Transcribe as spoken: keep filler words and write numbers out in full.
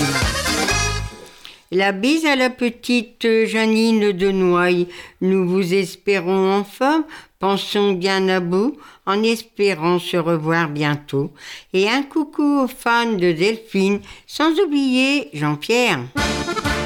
dimanche. La bise à la petite Janine de Noailles. Nous vous espérons enfin. Pensons bien à vous, en espérant se revoir bientôt. Et un coucou aux fans de Delphine, sans oublier Jean-Pierre.